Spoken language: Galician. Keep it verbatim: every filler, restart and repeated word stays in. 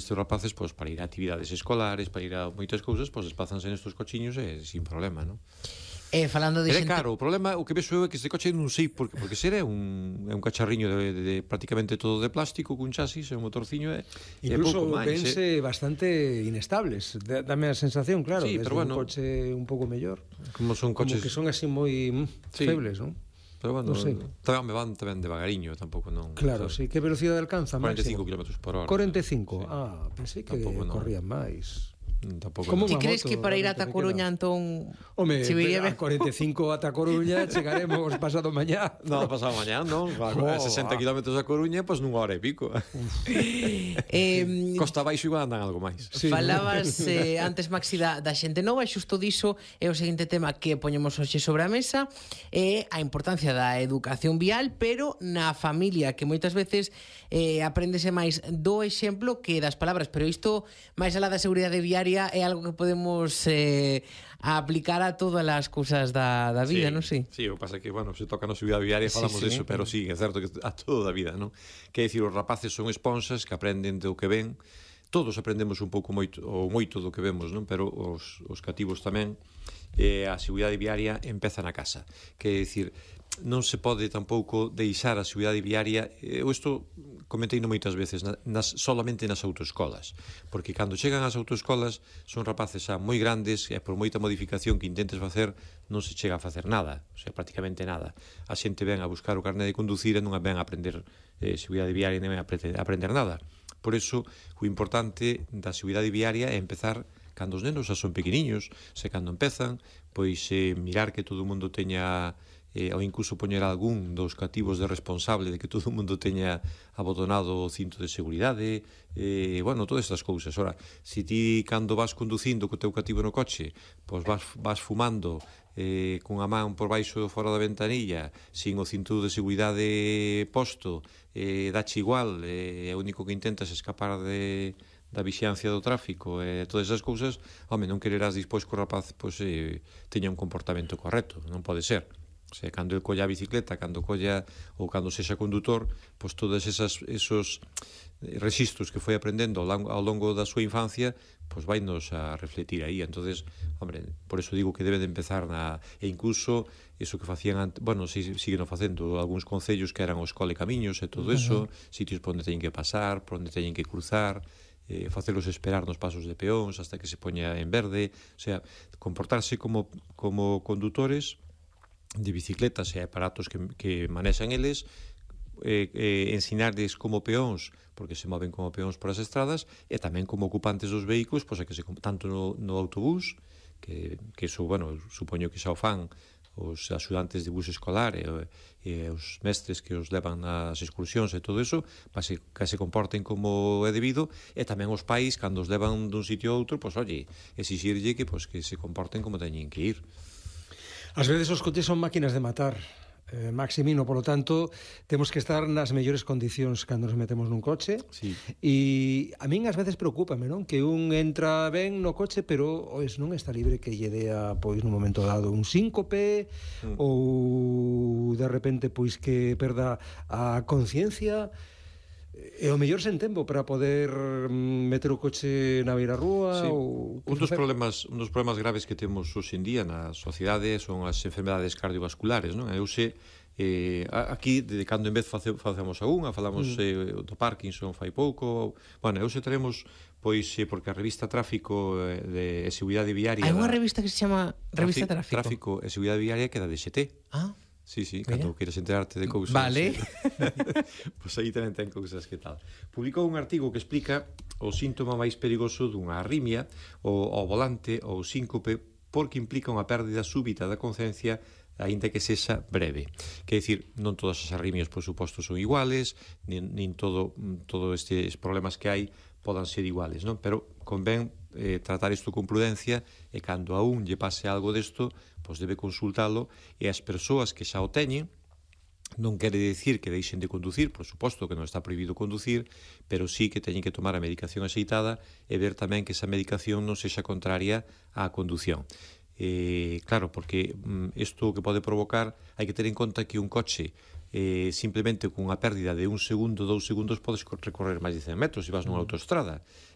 estes rapaces, pois, para ir a actividades escolares, para ir a moitas cousas, pois, despázanse nestes cochiños e sin problema, non? Eh, falando de Pero é xente... caro, o problema, o que vexo eu é que este coche non sei porque, porque ser é un, é un cacharriño de, de, de prácticamente todo de plástico, cun chasis, e un motorciño é, é incluso pouco máis. vense eh. bastante inestables. Da- Dame a sensación, claro, Sí, desde pero bueno, un coche un pouco mellor. Como son Como coches... que son así moi mm, Sí. febles, non? Pero bueno, non sei. tamén me van tamén devagariño, tampouco non... Claro, sabes? sí, que velocidade alcanza cuarenta e cinco máximo? kilómetros por hora. cuarenta e cinco, Sí. ah, pensei que Tampouco non. corrían máis. Tampouco Como non. Ti unha crees moto, que para ir realmente ata Coruña, pequena. Antón, Home, se viría a ben? cuarenta e cinco ata Coruña chegaremos pasado mañá. No, pasado mañán, non? A Oh, sesenta kilómetros a Coruña, pois nunha hora e pico. Eh, Costa abaixo igual andan algo máis. Sí. Falabas eh, antes, Maxi, da, da xente nova, e xusto diso é o seguinte tema que poñemos hoxe sobre a mesa, é a importancia da educación vial, pero na familia, que moitas veces eh, apréndese máis do exemplo que das palabras, pero isto, máis alá da seguridade viaria, é algo que podemos eh, aplicar a todas as cousas da, da vida, Sí, non sei? Sí, o que pasa é que, bueno, se toca na seguridade viaria Sí, falamos sí. disso, pero sí, é certo que a toda a vida, non? Que dicir, os rapaces son esponxas que aprenden do que ven. Todos aprendemos un pouco moito, ou moito do que vemos, non? Pero os, os cativos tamén. E a seguridade viaria empeza na casa. Que dicir, non se pode tampouco deixar a seguridade viaria, eu isto comentei no moitas veces, nas, solamente nas autoescolas, porque cando chegan ás autoescolas son rapaces xa moi grandes e por moita modificación que intentes facer non se chega a facer nada, o sea, prácticamente nada. A xente ven a buscar o carné de conducir e non ven a aprender eh, seguridade viaria nem a aprender nada. Por iso, o importante da seguridade viaria é empezar cando os nenos xa son pequeniños, se cando empezan, pois eh, mirar que todo o mundo teña eh, ou incluso poñer algún dos cativos de responsable de que todo o mundo teña abotonado o cinto de seguridade, eh, bueno, todas estas cousas. Ora, se ti cando vas conducindo co teu cativo no coche, pois vas, vas fumando eh, cunha man por baixo fora da ventanilla, sin o cinto de seguridade posto, eh, dache igual, eh, o único que intentas é escapar de da vixiancia do tráfico e eh, todas esas cousas, home, non quererás dispois que o rapaz pois, eh, teña un comportamento correcto, non pode ser. O sea, cando el colla a bicicleta, cando colla ou cando sexa condutor, pois todos esas, esos registros que foi aprendendo ao longo, ao longo da súa infancia, pois vainos a refletir aí. Entonces, hombre, por eso digo que debe de empezar na, e incluso eso que facían antes, bueno, si, siguen facendo algúns concellos que eran os cole camiños e todo eso, uh -huh. sitios por onde teñen que pasar, por onde teñen que cruzar, eh, facelos esperar nos pasos de peóns hasta que se poña en verde, o sea, comportarse como, como condutores de bicicletas e aparatos que, que manexan eles, eh, eh, ensinarles como peóns, porque se moven como peóns por as estradas, e tamén como ocupantes dos vehículos, pois a que se, tanto no, no autobús, que, que eso, bueno, supoño que xa o fan os axudantes de bus escolar e, e os mestres que os levan nas excursións e todo eso, para se, que se comporten como é debido, e tamén os pais, cando os levan dun sitio a outro, pois, oye, exixirlle que, pois, que se comporten como teñen que ir. Ás veces os coches son máquinas de matar, eh, Maximino, por lo tanto, temos que estar nas mellores condicións cando nos metemos nun coche. Sí. E a min ás veces preocúpame, non? Que un entra ben no coche, pero ois, non está libre que lle dea, pois, nun momento dado un síncope, mm. ou de repente, pois, que perda a conciencia. E o mellor sen tempo para poder meter o coche na beira rúa, sí. ou un dos problemas un dos problemas graves que temos hoxe en día na sociedade son as enfermedades cardiovasculares, non? Eu sei, eh, aquí de cando en vez face, facemos algunha, falamos mm. eh, do Parkinson fai pouco. Bueno, eu sei teremos pois eh, porque a revista Tráfico eh, de Seguridade Viaria. Hai unha revista que se chama Revista Tráfico. Tráfico e Seguridade Viaria que é da D X T. Ah. Sí, sí, cando queres enterarte de cousas. Vale. Pois aí tamén ten cousas que tal. Publicou un artigo que explica o síntoma máis perigoso dunha arritmia, o, o volante ou síncope, porque implica unha pérdida súbita da conciencia, aínda que sexa breve. Quer dicir, non todas as arritmias, por suposto, son iguales, nin, nin todo, todo estes problemas que hai podan ser iguales, non? Pero convén eh, tratar isto con prudencia e cando a un lle pase algo desto, pois debe consultalo, e as persoas que xa o teñen non quere dicir que deixen de conducir, por suposto que non está prohibido conducir, pero sí que teñen que tomar a medicación axeitada e ver tamén que esa medicación non sexa contraria á condución. Eh, claro, porque isto mm, que pode provocar, hai que ter en conta que un coche eh, simplemente cunha pérdida de un segundo, dous segundos podes recorrer máis de cen metros se vas nunha autoestrada,